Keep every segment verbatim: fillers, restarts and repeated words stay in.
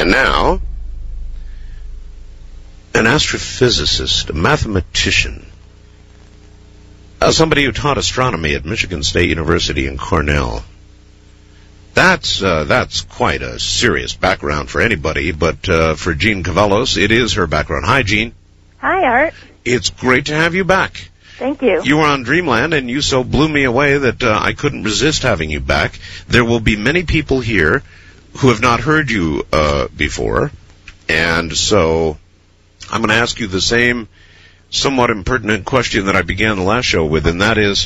And now, an astrophysicist, a mathematician, uh, somebody who taught astronomy at Michigan State University and Cornell. That's uh, that's quite a serious background for anybody, but uh, for Jean Cavallos, it is her background. Hi, Jean. Hi, Art. It's great to have you back. Thank you. You were on Dreamland, and you so blew me away that uh, I couldn't resist having you back. There will be many people here who have not heard you uh, before, and so I'm going to ask you the same somewhat impertinent question that I began the last show with, and that is,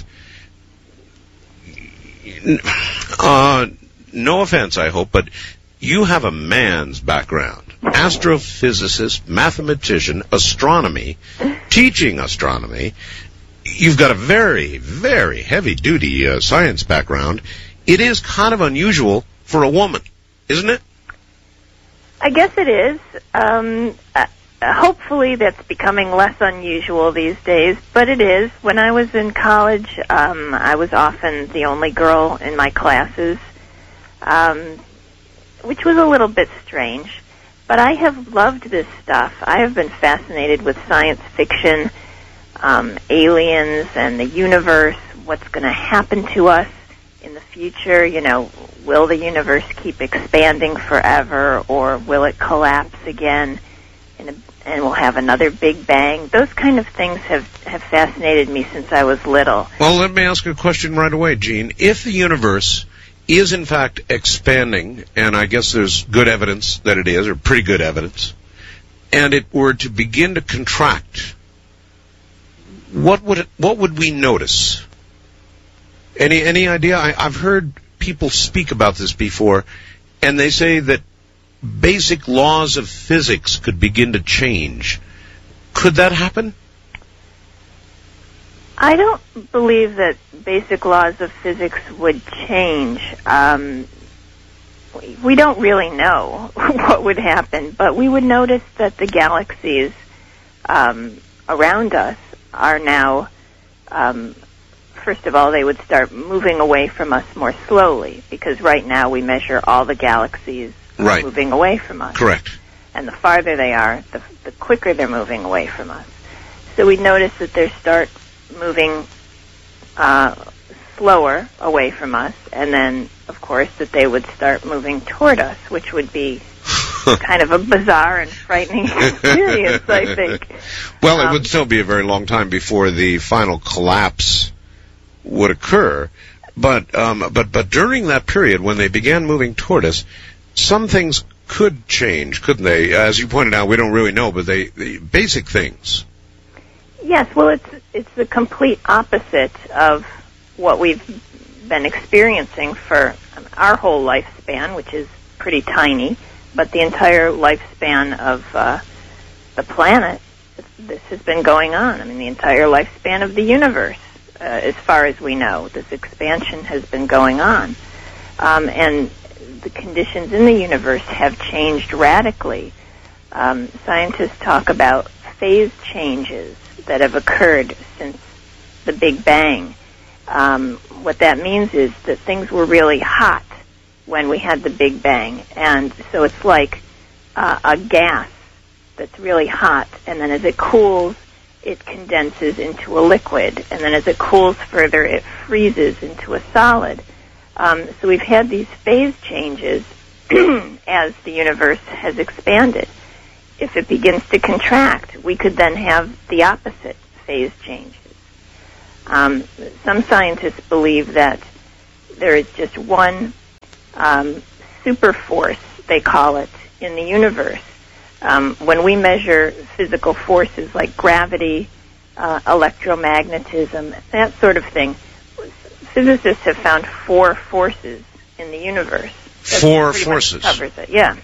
uh, no offense, I hope, but you have a man's background. Astrophysicist, mathematician, astronomy, teaching astronomy. You've got a very, very heavy-duty uh, science background. It is kind of unusual for a woman, isn't it? I guess it is. Um, uh, hopefully that's becoming less unusual these days, but it is. When I was in college, um, I was often the only girl in my classes, um, which was a little bit strange. But I have loved this stuff. I have been fascinated with science fiction, um, aliens, and the universe, what's going to happen to us in the future. You know, will the universe keep expanding forever, or will it collapse again, and, a, and we'll have another big bang? Those kind of things have, have fascinated me since I was little. Well, let me ask a question right away, Jean. If the universe is in fact expanding, and I guess there's good evidence that it is, or pretty good evidence, and it were to begin to contract, what would it, what would we notice? Any any idea? I, I've heard people speak about this before, and they say that basic laws of physics could begin to change. Could that happen? I don't believe that basic laws of physics would change. Um, we don't really know what would happen, but we would notice that the galaxies um, around us are now, um, first of all, they would start moving away from us more slowly, because right now we measure all the galaxies right. moving away from us. Correct. And the farther they are, the, the quicker they're moving away from us. So we'd notice that they start moving uh, slower away from us, and then, of course, that they would start moving toward us, which would be kind of a bizarre and frightening experience, I think. Well, um, it would still be a very long time before the final collapse would occur, but um, but but during that period, when they began moving toward us, some things could change, couldn't they? As you pointed out, we don't really know, but they, they basic things. Yes, well, it's it's the complete opposite of what we've been experiencing for our whole lifespan, which is pretty tiny, but the entire lifespan of uh, the planet, this has been going on. I mean, the entire lifespan of the universe, uh, as far as we know, this expansion has been going on. Um, and the conditions in the universe have changed radically. Um, scientists talk about phase changes that have occurred since the Big Bang. Um, what that means is that things were really hot when we had the Big Bang, and so it's like uh, a gas that's really hot, and then as it cools, it condenses into a liquid, and then as it cools further, it freezes into a solid. Um, so we've had these phase changes as the universe has expanded. If it begins to contract, we could then have the opposite phase changes. Um, some scientists believe that there is just one um, super force, they call it, in the universe. Um, when we measure physical forces like gravity, uh, electromagnetism, that sort of thing, physicists have found four forces in the universe. That four pretty forces. Much covers it, yeah.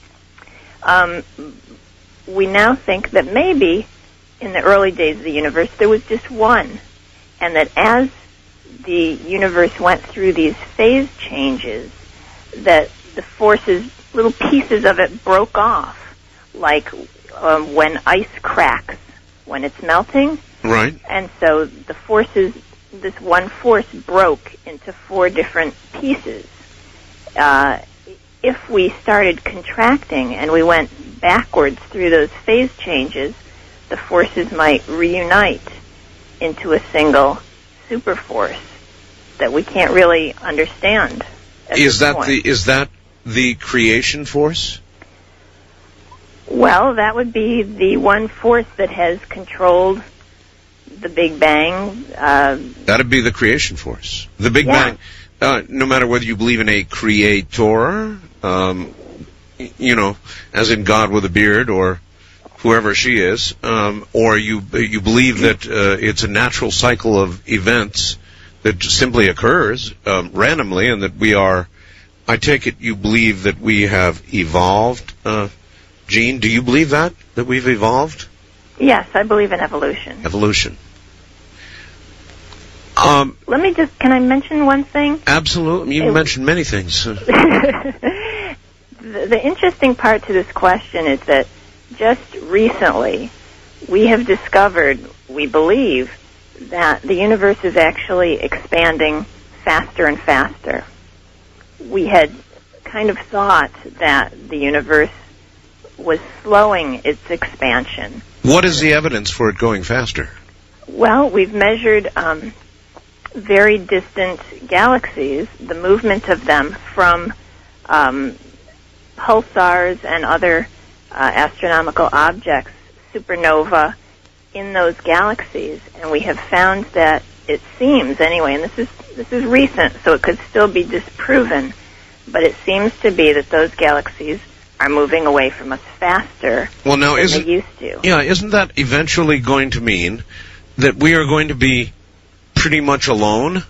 Um, we now think that maybe in the early days of the universe there was just one, and that as the universe went through these phase changes, that the forces, little pieces of it broke off, like um, when ice cracks when it's melting. Right. And so the forces, this one force broke into four different pieces. Uh, if we started contracting and we went backwards through those phase changes, the forces might reunite into a single superforce that we can't really understand. Is that the is that the creation force? Well, that would be the one force that has controlled the Big Bang. Uh, That'd be the creation force. The Big yeah. Bang, uh, no matter whether you believe in a creator, um, you know, as in God with a beard or whoever she is, um, or you you believe that uh, it's a natural cycle of events that just simply occurs um, randomly, and that we are, I take it you believe that we have evolved. Uh, Jean, do you believe that, that we've evolved? Yes, I believe in evolution. Evolution. Um, Let me just, can I mention one thing? Absolutely. You it, mentioned many things. the, the interesting part to this question is that just recently we have discovered, we believe, that the universe is actually expanding faster and faster. We had kind of thought that the universe was slowing its expansion. What is the evidence for it going faster? Well, we've measured um, very distant galaxies, the movement of them from um, pulsars and other uh, astronomical objects, supernova, in those galaxies, and we have found that it seems, anyway, and this is this is recent, so it could still be disproven, but it seems to be that those galaxies are moving away from us faster well, now, than isn't, they used to. Yeah, isn't that eventually going to mean that we are going to be pretty much alone?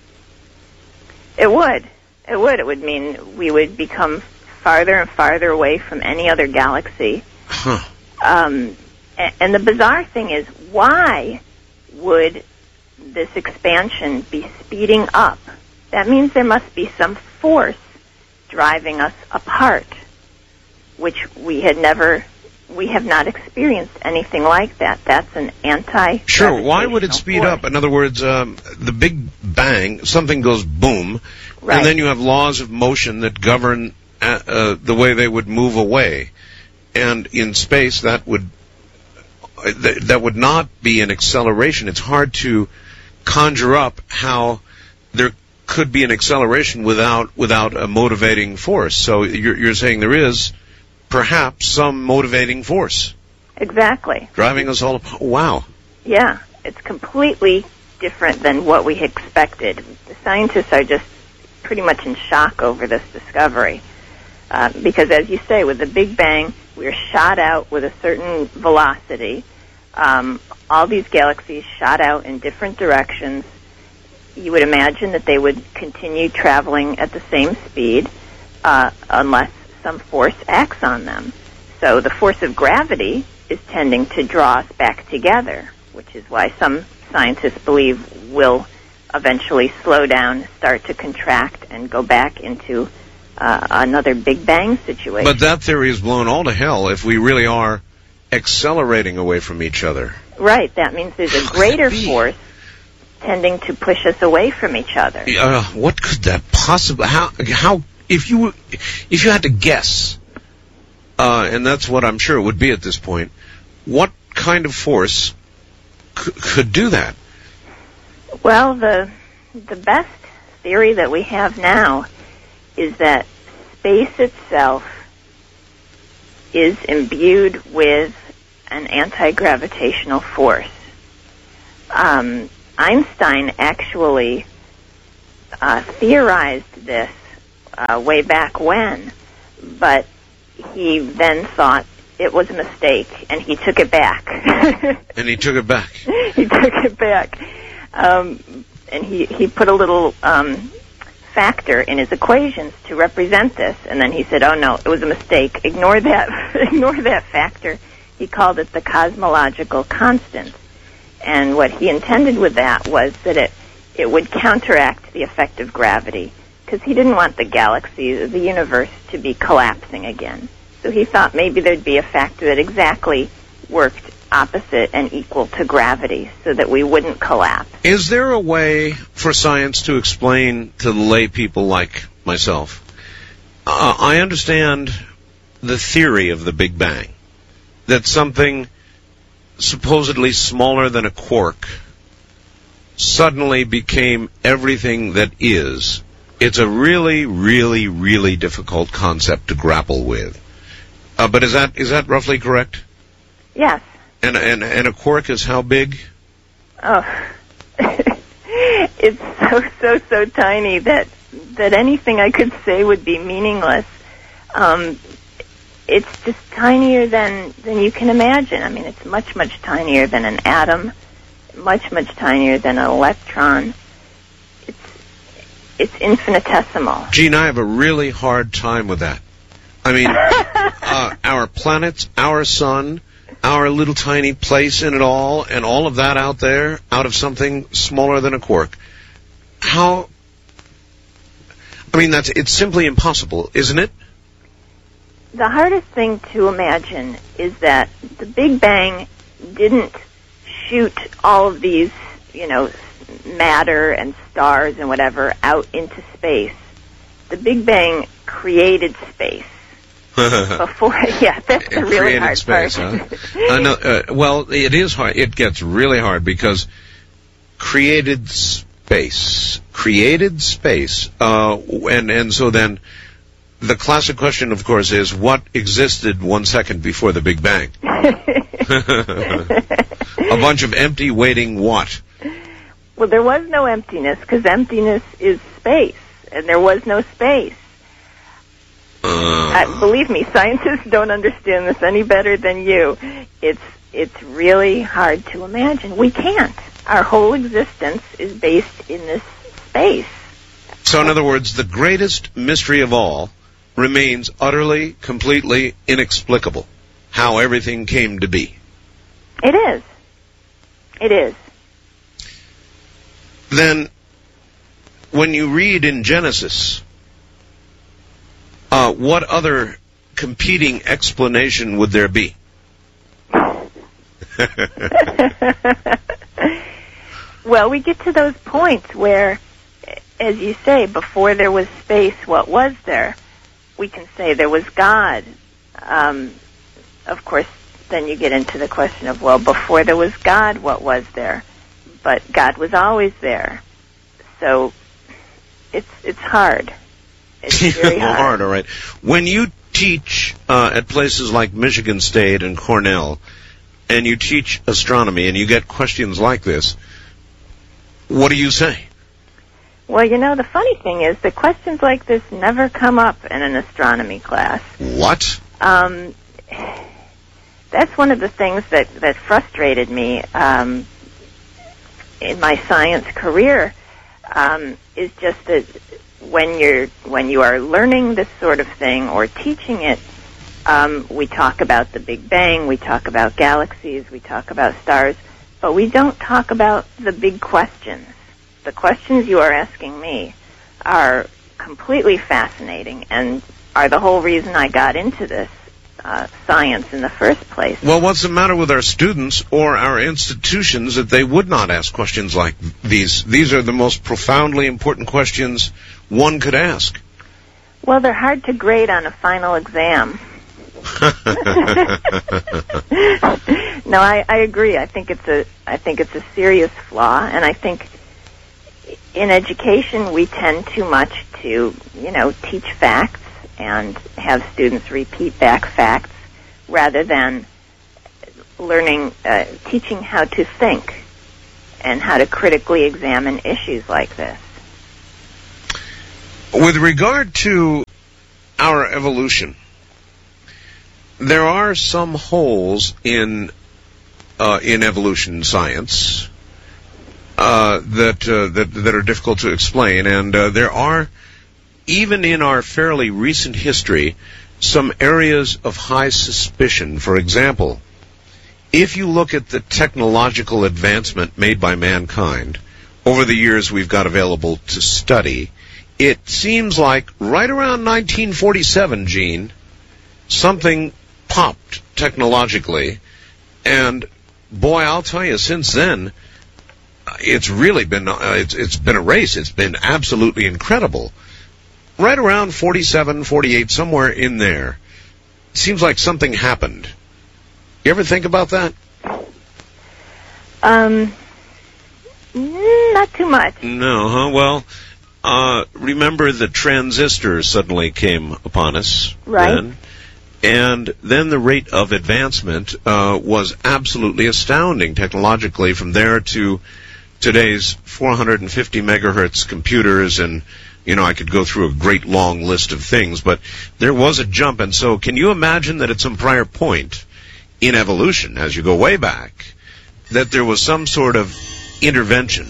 It would. It would. It would mean we would become farther and farther away from any other galaxy. Huh. Um, and the bizarre thing is, why would this expansion be speeding up? That means there must be some force driving us apart, which we had never, we have not experienced anything like that. That's an anti. Sure. Why would it speed force. up? In other words, um, the Big Bang, something goes boom, right. and then you have laws of motion that govern uh, uh, the way they would move away. And in space, that would th- that would not be an acceleration. It's hard to conjure up how there could be an acceleration without without a motivating force. So you're, you're saying there is perhaps some motivating force. Exactly. Driving us all apart. Wow. Yeah, it's completely different than what we expected. The scientists are just pretty much in shock over this discovery. Uh, because, as you say, with the Big Bang, we are shot out with a certain velocity. Um, all these galaxies shot out in different directions. You would imagine that they would continue traveling at the same speed uh, unless some force acts on them. So the force of gravity is tending to draw us back together, which is why some scientists believe we'll eventually slow down, start to contract, and go back into uh, another Big Bang situation. But that theory is blown all to hell if we really are accelerating away from each other. Right. That means there's a greater force tending to push us away from each other. Uh, what could that possibly? How? How? If you if you had to guess, uh, and that's what I'm sure it would be at this point, what kind of force c- could do that? Well, the the best theory that we have now is that space itself is imbued with an anti-gravitational force. Um, Einstein actually uh, theorized this uh, way back when, but he then thought it was a mistake, and he took it back. And he took it back. He took it back. Um, and he, he put a little um, factor in his equations to represent this, and then he said, oh no, it was a mistake. Ignore that, ignore that factor. He called it the cosmological constant. And what he intended with that was that it, it would counteract the effect of gravity, because he didn't want the galaxy, the universe, to be collapsing again. So he thought maybe there'd be a factor that exactly worked opposite and equal to gravity so that we wouldn't collapse. Is there a way for science to explain to the lay people like myself uh, I understand the theory of the Big Bang, that something supposedly smaller than a quark suddenly became everything that is. It's a really, really, really difficult concept to grapple with. Uh, but is that is that roughly correct? Yes. And and and a quark is how big? Oh, it's so so so tiny that that anything I could say would be meaningless. Um, it's just tinier than than you can imagine. I mean, it's much much tinier than an atom, much much tinier than an electron. It's it's infinitesimal. Gene, I have a really hard time with that. I mean, uh, our planets, our sun, our little tiny place in it all, and all of that out there, out of something smaller than a quark. How? I mean, that's it's simply impossible, isn't it? The hardest thing to imagine is that the Big Bang didn't shoot all of these, you know, matter and stars and whatever out into space. The Big Bang created space. Before, yeah, that's the really created hard space, part. Huh? uh, no, uh, well, it is hard. It gets really hard because created space, created space, uh, and and so then the classic question, of course, is what existed one second before the Big Bang? A bunch of empty waiting what? Well, there was no emptiness because emptiness is space, and there was no space. Uh, Uh, believe me, scientists don't understand this any better than you. It's it's really hard to imagine. We can't. Our whole existence is based in this space. So, in other words, the greatest mystery of all remains utterly, completely inexplicable. How everything came to be. It is. It is. Then, when you read in Genesis, Uh, what other competing explanation would there be? Well, we get to those points where, as you say, before there was space, what was there? We can say there was God. Um, of course, then you get into the question of, well, before there was God, what was there? But God was always there. So it's it's hard. It's very hard. hard, all right. When you teach uh, at places like Michigan State and Cornell, and you teach astronomy, and you get questions like this, what do you say? Well, you know, the funny thing is that questions like this never come up in an astronomy class. What? Um, that's one of the things that, that frustrated me um, in my science career, um, is just that when you're when you are learning this sort of thing or teaching it, um, we talk about the Big Bang, we talk about galaxies, we talk about stars, but we don't talk about the big questions. The questions you are asking me are completely fascinating and are the whole reason I got into this uh, science in the first place. Well, what's the matter with our students or our institutions that they would not ask questions like these? These are the most profoundly important questions one could ask. Well, they're hard to grade on a final exam. No, I, I agree. I think it's a I think it's a serious flaw, and I think in education we tend too much to, you know, teach facts and have students repeat back facts rather than learning, uh, teaching how to think and how to critically examine issues like this. With regard to our evolution, there are some holes in uh, in evolution science uh, that, uh, that that are difficult to explain, and uh, there are, even in our fairly recent history, some areas of high suspicion. For example, if you look at the technological advancement made by mankind over the years we've got available to study, it seems like right around nineteen forty-seven, Gene, something popped technologically, and boy, I'll tell you, since then, it's really been uh, it's, it's been a race. It's been absolutely incredible. right around forty-seven, forty-eight, somewhere in there, it seems like something happened. You ever think about that? Um, not too much. No, huh? Well, uh, remember the transistor suddenly came upon us. Right. Then, and then the rate of advancement uh, was absolutely astounding technologically from there to today's four hundred fifty megahertz computers, and, you know, I could go through a great long list of things, but there was a jump. And so can you imagine that at some prior point in evolution, as you go way back, that there was some sort of intervention?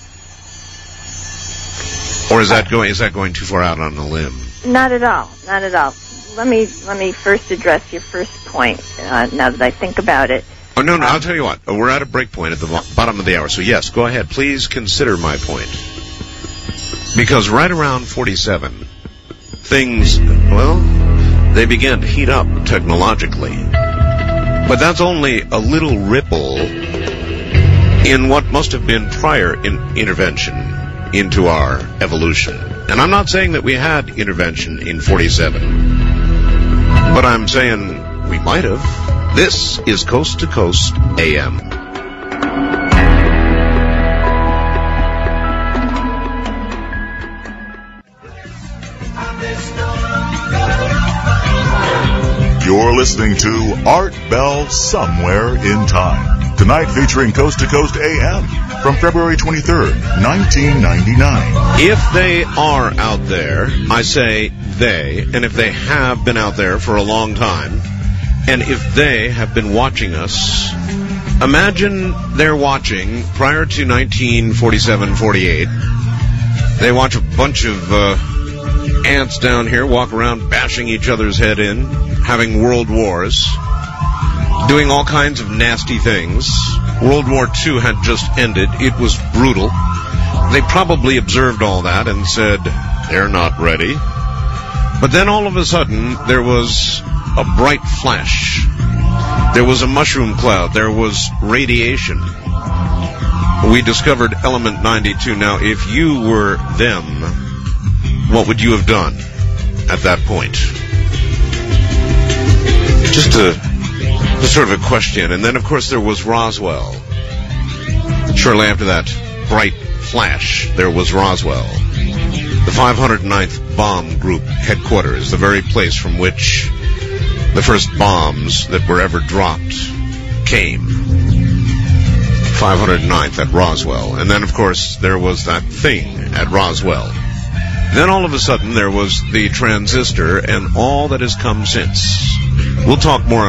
Or is that going is that going too far out on a limb? Not at all. Not at all. Let me let me first address your first point. Uh, now that I think about it. Oh no, no. Um, I'll tell you what. We're at a break point at the bottom of the hour. So yes, go ahead. Please consider my point. Because right around forty-seven, things well, they began to heat up technologically. But that's only a little ripple in what must have been prior in intervention into our evolution. And I'm not saying that we had intervention in forty-seven, but I'm saying we might have. This is Coast to Coast A M. You're listening to Art Bell Somewhere in Time. Tonight featuring Coast to Coast A M from February twenty-third, nineteen ninety-nine. If they are out there, I say they, and if they have been out there for a long time, and if they have been watching us, imagine they're watching prior to nineteen forty-seven forty-eight. They watch a bunch of uh, ants down here walk around bashing each other's head in, having world wars, doing all kinds of nasty things. World War Two had just ended. It was brutal. They probably observed all that and said, they're not ready. But then all of a sudden, there was a bright flash. There was a mushroom cloud. There was radiation. We discovered element ninety-two. Now, if you were them, what would you have done at that point? Just a, just sort of a question. And then, of course, there was Roswell. Shortly after that bright flash, there was Roswell. The five hundred ninth Bomb Group headquarters, the very place from which the first bombs that were ever dropped came. five hundred ninth at Roswell. And then, of course, there was that thing at Roswell. Then all of a sudden there was the transistor and all that has come since. We'll talk more